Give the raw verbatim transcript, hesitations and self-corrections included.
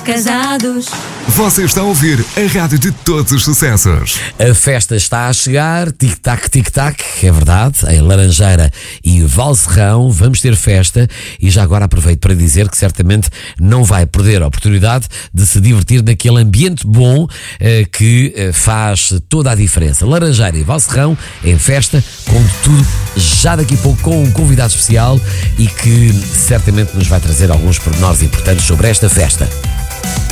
casados. Você está a ouvir a rádio de todos os sucessos. A festa está a chegar, tic-tac, tic-tac, é verdade, em Laranjeira e Valserrão vamos ter festa e já agora aproveito para dizer que certamente não vai perder a oportunidade de se divertir naquele ambiente bom eh, que eh, faz toda a diferença. Laranjeira e Valserrão em festa, com tudo, já daqui a pouco com um convidado especial e que certamente nos vai trazer alguns pormenores importantes sobre esta festa.